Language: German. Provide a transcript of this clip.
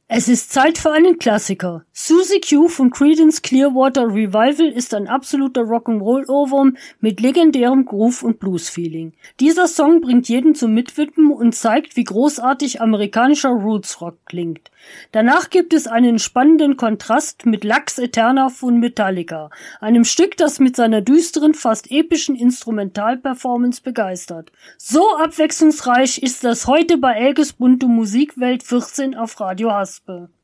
Es ist Zeit für einen Klassiker. Susie Q von Creedence Clearwater Revival ist ein absoluter Rock'n'Roll-Ohrwurm mit legendärem Groove- und Blues-Feeling. Dieser Song bringt jeden zum Mitwippen und zeigt, wie großartig amerikanischer Roots-Rock klingt. Danach gibt es einen spannenden Kontrast mit Lux Eterna von Metallica, einem Stück, das mit seiner düsteren, fast epischen Instrumental-Performance begeistert. So abwechslungsreich ist das heute bei Elges bunte Musikwelt 14 auf Radio Haspe.